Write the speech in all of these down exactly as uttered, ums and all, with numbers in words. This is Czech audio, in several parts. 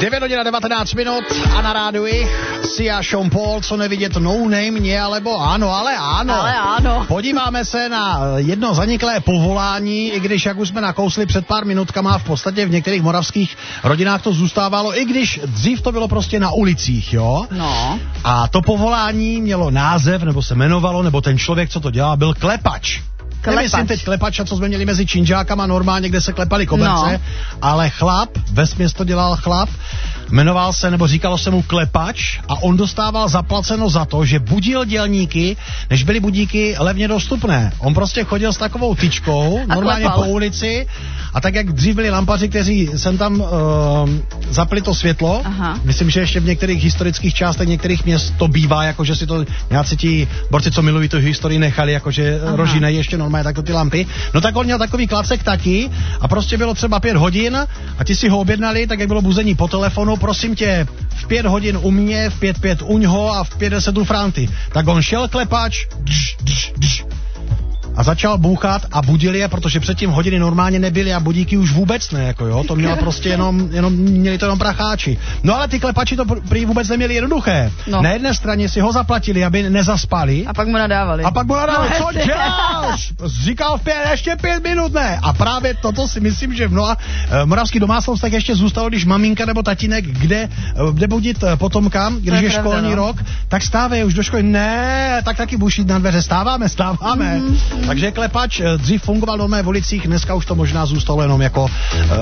devět hodin a devatenáct minut a na rádiu Sia, Sean Paul, co nevidět, No Name, nie, alebo ano, ale ano. Ale ano. Podíváme se na jedno zaniklé povolání, i když, jak už jsme nakousli před pár minutkama, v podstatě v některých moravských rodinách to zůstávalo, i když dřív to bylo prostě na ulicích, jo? No. A to povolání mělo název, nebo se jmenovalo, nebo ten člověk, co to dělal, byl klepač. Klepač. Nemyslím teď klepača, co jsme měli mezi činžákama normálně, kde se klepali koberce, no. Ale chlap, vesměs to dělal chlap, jmenoval se, nebo říkalo se mu klepač a on dostával zaplaceno za to, že budil dělníky, než byly budíky levně dostupné. On prostě chodil s takovou tyčkou, a normálně klepal. po ulici a tak, jak dřív byli lampaři, kteří sem tam uh, zapli to světlo, aha. Myslím, že ještě v některých historických částech některých měst to bývá, jakože si to nějací ti borci, co milují tu historii, nechali, jakože rožínají ještě normálně takto ty lampy. No tak on měl takový klacek taky a prostě bylo třeba pět hodin a ti si ho objednali, tak jak bylo buzení po telefonu, prosím tě, v pět hodin u mě, v pět pět u něho a v pět deset u Franty. Tak on šel klepač dž, dž, dž, a začal bouchat a budil je, protože předtím hodiny normálně nebyly a budíky už vůbec ne, jako jo, to mělo prostě jenom, jenom měli to jenom pracháči. No ale ty klepači to prý vůbec neměli jednoduché. No. Na jedné straně si ho zaplatili, aby nezaspali. A pak mu nadávali. A pak mu nadávali, No, co děláš? Říkal v pět, ještě pět minut ne. A právě toto si myslím, že v mnoha uh, moravských domácnostech ještě zůstalo, když maminka nebo tatínek, kde, uh, kde budit uh, potomka, když je, je školní pravda, no. rok, tak stávají už do školy. Ne, tak taky bušit na dveře. Stáváme, stáváme. Mm-hmm. Takže klepač dřív fungoval normálně v ulicích, dneska už to možná zůstalo jenom jako uh,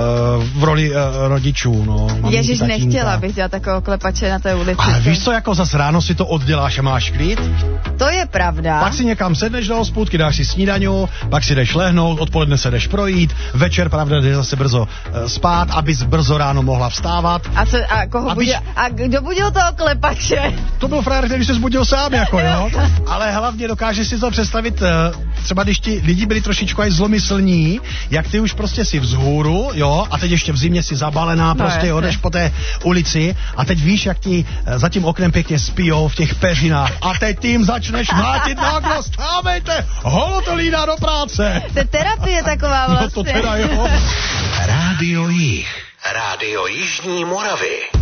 v roli uh, rodičů. No, Ježiš, nechtěla bych dělat takového klepače na té ulici. Ale víš co, jako zas ráno si to odděláš a máš klid? To je pravda. Pak si někam sedneš do hospůdky, dáš si snídaňu, pak si jdeš lehnout, odpoledne se jdeš projít, večer pravda jdeš zase brzo uh, spát, abys brzo ráno mohla vstávat. A, co, a, koho a, budil, víš, a kdo budil toho klepače? To byl frajer, který se zbudil sám, jako jo. Ale hlavně dokážeš si to představit, uh, třeba když ti lidi byli trošičku aj zlomyslní, jak ty už prostě si vzhůru, jo, a teď ještě v zimě si zabalená, no prostě odeš po té ulici a teď víš, jak ti uh, za tím oknem pěkně spijou v těch peřinách a teď tím začneš mlátit na okno, stávejte, holotolína do práce. To je terapie taková vlastně. No to teda jo. Rádio Jih. Rádio Jižní Moravy.